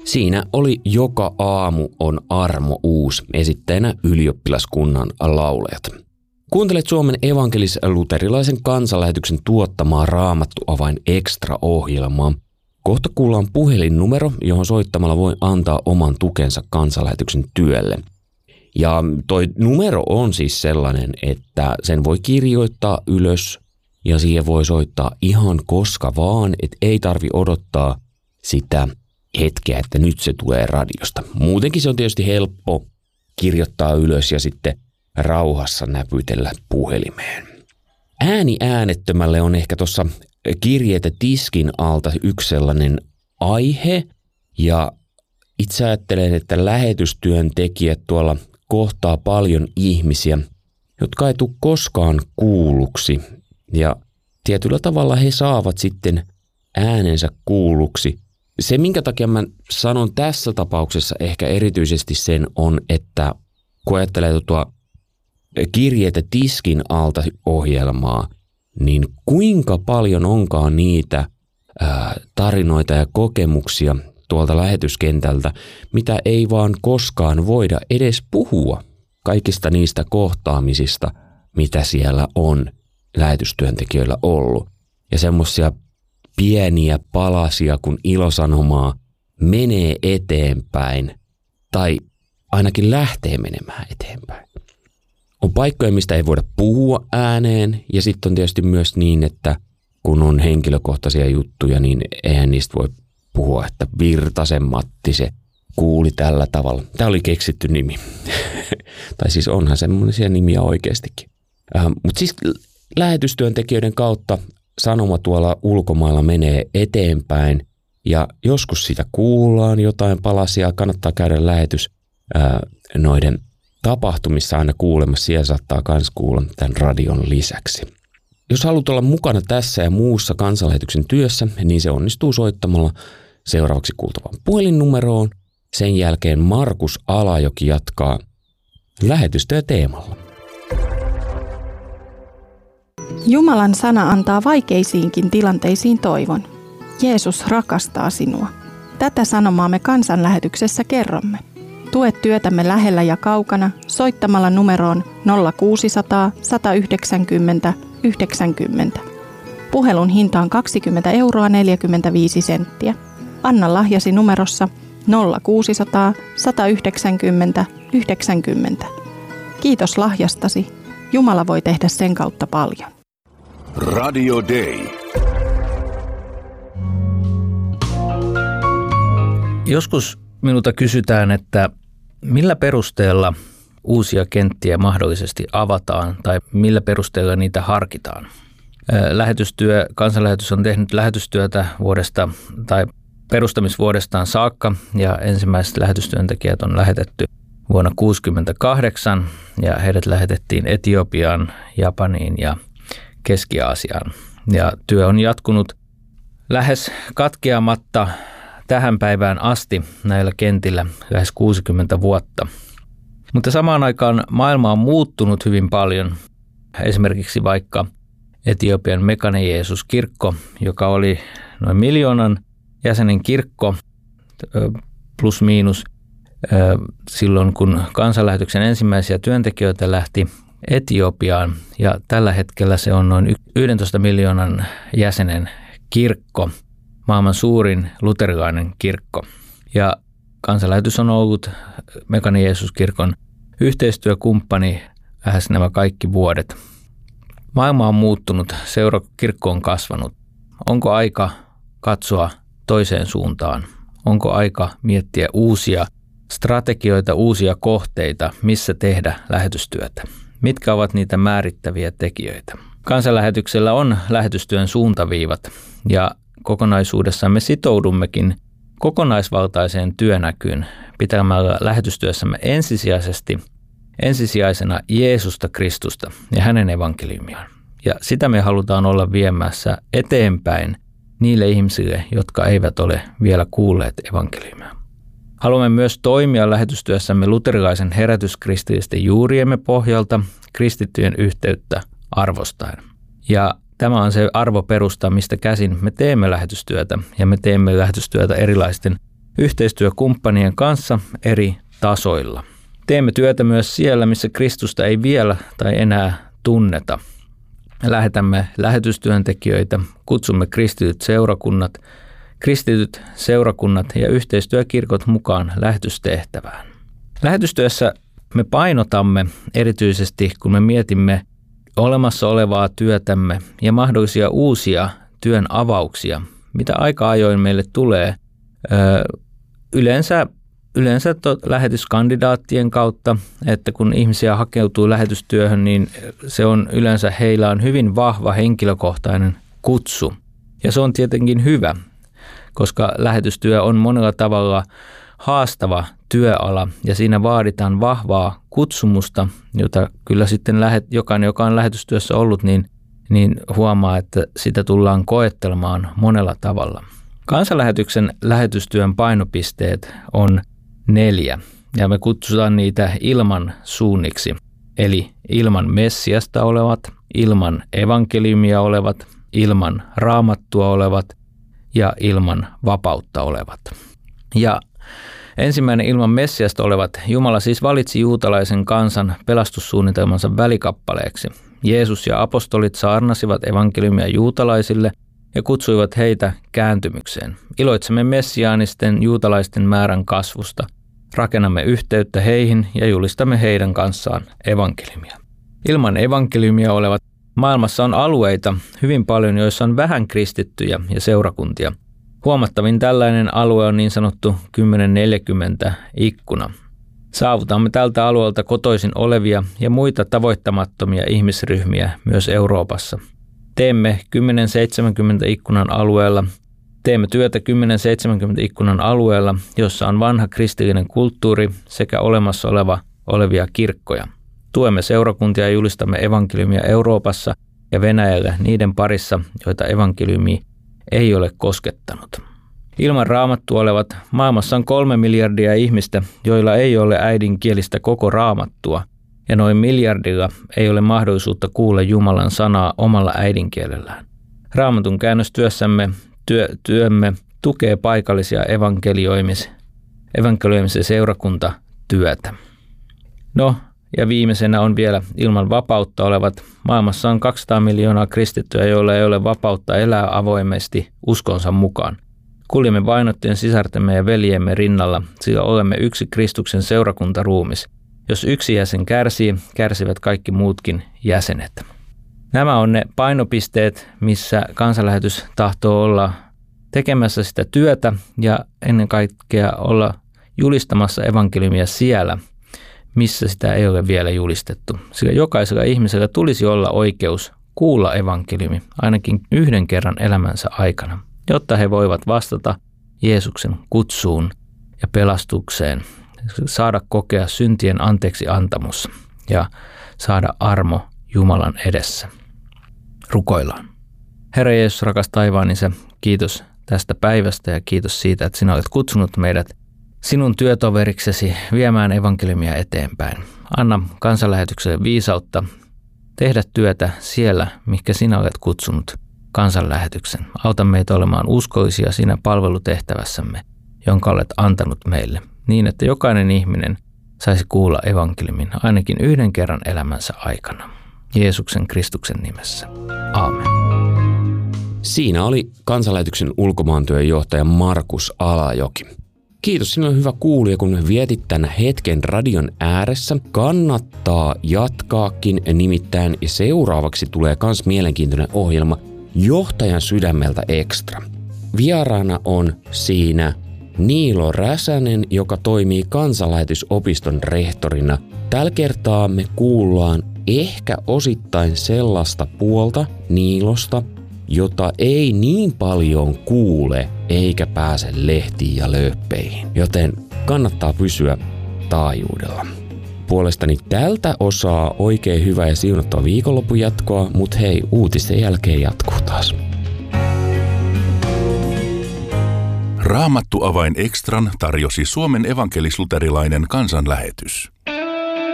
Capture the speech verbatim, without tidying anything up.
Siinä oli Joka aamu on armo uus, esittäjänä ylioppilaskunnan laulajat. Kuuntelet Suomen evankelis-luterilaisen kansanlähetyksen tuottamaa Raamattu avain extra-ohjelmaa. Kohta kuullaan puhelinnumero, johon soittamalla voi antaa oman tukensa kansanlähetyksen työlle. Ja toi numero on siis sellainen, että sen voi kirjoittaa ylös ja siihen voi soittaa ihan koska vaan, että ei tarvi odottaa sitä hetkeä, että nyt se tulee radiosta. Muutenkin se on tietysti helppo kirjoittaa ylös ja sitten rauhassa näpytellä puhelimeen. Ääni äänettömälle on ehkä tuossa kirjeitä tiskin alta yksi sellainen aihe, ja itse ajattelen, että lähetystyöntekijät tuolla kohtaa paljon ihmisiä, jotka ei tule koskaan kuulluksi, ja tietyllä tavalla he saavat sitten äänensä kuulluksi. Se, minkä takia mä sanon tässä tapauksessa ehkä erityisesti sen on, että kun ajattelee tuota kirjeitä tiskin alta ohjelmaa, niin kuinka paljon onkaan niitä ää, tarinoita ja kokemuksia tuolta lähetyskentältä, mitä ei vaan koskaan voida edes puhua kaikista niistä kohtaamisista, mitä siellä on lähetystyöntekijöillä ollut. Ja semmoisia pieniä palasia, kun ilosanomaa menee eteenpäin tai ainakin lähtee menemään eteenpäin. On paikkoja, mistä ei voida puhua ääneen, ja sitten on tietysti myös niin, että kun on henkilökohtaisia juttuja, niin eihän niistä voi puhua, että Virtasen Matti se kuuli tällä tavalla. Tämä oli keksitty nimi. Tai siis onhan semmoisia nimiä oikeastikin. Äh, Mutta siis lähetystyöntekijöiden kautta sanoma tuolla ulkomailla menee eteenpäin, ja joskus sitä kuullaan jotain palasia, kannattaa käydä lähetys äh, noiden tapahtumissa aina kuulemassa, siellä saattaa myös kuulla tämän radion lisäksi. Jos haluat olla mukana tässä ja muussa kansanlähetyksen työssä, niin se onnistuu soittamalla seuraavaksi kuultavaan puhelinnumeroon. Sen jälkeen Markus Alajoki jatkaa lähetystyö teemalla. Jumalan sana antaa vaikeisiinkin tilanteisiin toivon. Jeesus rakastaa sinua. Tätä sanomaa me kansanlähetyksessä kerromme. Tue työtämme lähellä ja kaukana soittamalla numeroon nolla kuusisataa, sata yhdeksänkymmentä, yhdeksänkymmentä. Puhelun hinta on kaksikymmentä euroa neljäkymmentäviisi senttiä. Anna lahjasi numerossa nolla kuusisataa, sata yhdeksänkymmentä, yhdeksänkymmentä. Kiitos lahjastasi. Jumala voi tehdä sen kautta paljon. Radio Day. Joskus minulta kysytään, että millä perusteella uusia kenttiä mahdollisesti avataan tai millä perusteella niitä harkitaan. Lähetystyö, kansanlähetys on tehnyt lähetystyötä vuodesta tai perustamisvuodestaan saakka, ja ensimmäiset lähetystyöntekijät on lähetetty vuonna kuusikymmentäkahdeksan, ja heidät lähetettiin Etiopiaan, Japaniin ja Keski-Aasiaan. Ja työ on jatkunut lähes katkeamatta tähän päivään asti näillä kentillä lähes kuusikymmentä vuotta. Mutta samaan aikaan maailma on muuttunut hyvin paljon. Esimerkiksi vaikka Etiopian Mekane Jeesus-kirkko, joka oli noin miljoonan jäsenen kirkko plus miinus silloin, kun kansanlähetyksen ensimmäisiä työntekijöitä lähti Etiopiaan, ja tällä hetkellä se on noin yksitoista miljoonan jäsenen kirkko, maailman suurin luterilainen kirkko. Ja kansanlähetys on ollut Mekane Jeesus-kirkon yhteistyökumppani lähes nämä kaikki vuodet. Maailma on muuttunut, seurakirkko on kasvanut. Onko aika katsoa toiseen suuntaan? Onko aika miettiä uusia strategioita, uusia kohteita, missä tehdä lähetystyötä? Mitkä ovat niitä määrittäviä tekijöitä? Kansanlähetyksellä on lähetystyön suuntaviivat, ja kokonaisuudessaan me sitoudummekin kokonaisvaltaiseen työnäkyyn pitämällä lähetystyössämme ensisijaisesti ensisijaisena Jeesusta Kristusta ja hänen evankeliumiaan. Ja sitä me halutaan olla viemässä eteenpäin niille ihmisille, jotka eivät ole vielä kuulleet evankeliumia. Haluamme myös toimia lähetystyössämme luterilaisen herätyskristillisten juuriemme pohjalta kristittyjen yhteyttä arvostaen. Ja tämä on se arvoperusta, mistä käsin me teemme lähetystyötä, ja me teemme lähetystyötä erilaisten yhteistyökumppanien kanssa eri tasoilla. Teemme työtä myös siellä, missä Kristusta ei vielä tai enää tunneta. Lähetämme lähetystyöntekijöitä, kutsumme kristityt seurakunnat, kristityt seurakunnat ja yhteistyökirkot mukaan lähetystehtävään. Lähetystyössä me painotamme erityisesti, kun me mietimme olemassa olevaa työtämme ja mahdollisia uusia työn avauksia, mitä aika ajoin meille tulee yleensä, yleensä lähetyskandidaattien kautta, että kun ihmisiä hakeutuu lähetystyöhön, niin se on yleensä heillä on hyvin vahva henkilökohtainen kutsu. Ja se on tietenkin hyvä, koska lähetystyö on monella tavalla haastava työala ja siinä vaaditaan vahvaa kutsumusta, jota kyllä sitten jokainen, joka on lähetystyössä ollut, niin, niin huomaa, että sitä tullaan koettelemaan monella tavalla. Kansanlähetyksen lähetystyön painopisteet on neljä ja me kutsutaan niitä ilman suunniksi, eli ilman Messiasta olevat, ilman evankeliumia olevat, ilman raamattua olevat ja ilman vapautta olevat. Ja ensimmäinen ilman Messiasta olevat. Jumala siis valitsi juutalaisen kansan pelastussuunnitelmansa välikappaleeksi. Jeesus ja apostolit saarnasivat evankeliumia juutalaisille ja kutsuivat heitä kääntymykseen. Iloitsemme messiaanisten juutalaisten määrän kasvusta. Rakennamme yhteyttä heihin ja julistamme heidän kanssaan evankeliumia. Ilman evankeliumia olevat. Maailmassa on alueita hyvin paljon, joissa on vähän kristittyjä ja seurakuntia. Huomattavin tällainen alue on niin sanottu kymmenen neljäkymmentä ikkuna. Saavutamme tältä alueelta kotoisin olevia ja muita tavoittamattomia ihmisryhmiä myös Euroopassa. Teemme kymmenen seitsemänkymmentä ikkunan alueella. Teemme työtä kymmenen seitsemänkymmentä ikkunan alueella, jossa on vanha kristillinen kulttuuri sekä olemassa oleva, olevia kirkkoja. Tuemme seurakuntia ja julistamme evankeliumia Euroopassa ja Venäjällä niiden parissa, joita evankeliumi ei ole koskettanut. Ilman raamattua olevat. Maailmassa on kolme miljardia ihmistä, joilla ei ole äidinkielistä koko raamattua, ja noin miljardilla ei ole mahdollisuutta kuulla Jumalan sanaa omalla äidinkielellään. Raamatun käännöstyössämme työ, työmme tukee paikallisia evankelioimis, evankelioimis- ja seurakuntatyötä. No, ja viimeisenä on vielä ilman vapautta olevat. Maailmassa on kaksisataa miljoonaa kristittyä, joilla ei ole vapautta elää avoimesti uskonsa mukaan. Kuljemme vainottujen sisartemme ja veljemme rinnalla, sillä olemme yksi Kristuksen seurakuntaruumis. Jos yksi jäsen kärsii, kärsivät kaikki muutkin jäsenet. Nämä on ne painopisteet, missä kansanlähetys tahtoo olla tekemässä sitä työtä ja ennen kaikkea olla julistamassa evankeliumia siellä, missä sitä ei ole vielä julistettu. Sillä jokaisella ihmisellä tulisi olla oikeus kuulla evankeliumi ainakin yhden kerran elämänsä aikana, jotta he voivat vastata Jeesuksen kutsuun ja pelastukseen, saada kokea syntien anteeksi antamus ja saada armo Jumalan edessä. Rukoillaan. Herra Jeesus, rakas taivaan Isä, kiitos tästä päivästä ja kiitos siitä, että sinä olet kutsunut meidät sinun työtoveriksesi viemään evankeliumia eteenpäin. Anna kansanlähetykselle viisautta tehdä työtä siellä, mikä sinä olet kutsunut kansanlähetyksen. Auta meitä olemaan uskollisia siinä palvelutehtävässämme, jonka olet antanut meille, niin että jokainen ihminen saisi kuulla evankeliumin ainakin yhden kerran elämänsä aikana. Jeesuksen Kristuksen nimessä. Aamen. Siinä oli kansanlähetyksen ulkomaantyön johtaja Markus Alajoki. Kiitos sinulle hyvä kuulija, kun vietit tämän hetken radion ääressä. Kannattaa jatkaakin, nimittäin seuraavaksi tulee kans mielenkiintoinen ohjelma Johtajan sydämeltä Extra. Vieraana on siinä Niilo Räsänen, joka toimii kansanlähetysopiston rehtorina. Tällä kertaa me kuullaan ehkä osittain sellaista puolta Niilosta, jota ei niin paljon kuule eikä pääse lehtiin ja lööppeihin, joten kannattaa pysyä taajuudella. Puolestani tältä osaa oikein hyvää ja siunattua viikonlopun jatkoa, mutta hei, uutisten jälkeen jatkuu taas. Raamattu avain Extran tarjosi Suomen evankelis-luterilainen kansanlähetys.